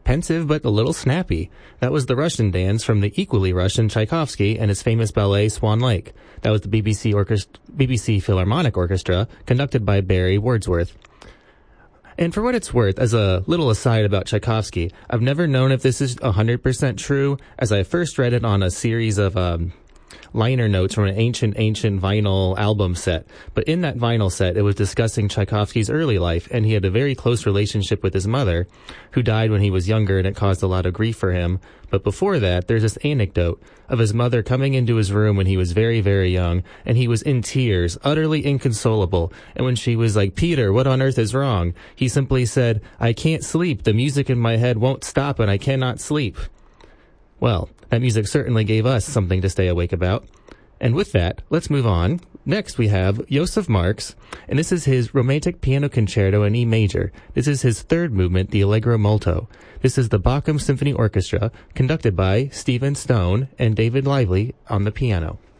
pensive but a little snappy. That was the Russian dance from the equally Russian Tchaikovsky and his famous ballet Swan Lake. That was the BBC Philharmonic Orchestra, conducted by Barry Wordsworth. And for what it's worth, as a little aside about Tchaikovsky, I've never known if this is 100% true, as I first read it on a series of liner notes from an ancient vinyl album set. But in that vinyl set, it was discussing Tchaikovsky's early life, and he had a very close relationship with his mother, who died when he was younger, and it caused a lot of grief for him. But before that, there's this anecdote of his mother coming into his room when he was very, very young, and he was in tears, utterly inconsolable. And when she was like, "Peter, what on earth is wrong?" he simply said, "I can't sleep. The music in my head won't stop, and I cannot sleep." Well, that music certainly gave us something to stay awake about. And with that, let's move on. Next, we have Joseph Marx, and this is his Romantic Piano Concerto in E major. This is his third movement, the Allegro Molto. This is the Bochum Symphony Orchestra, conducted by Stephen Stone and David Lively on the piano.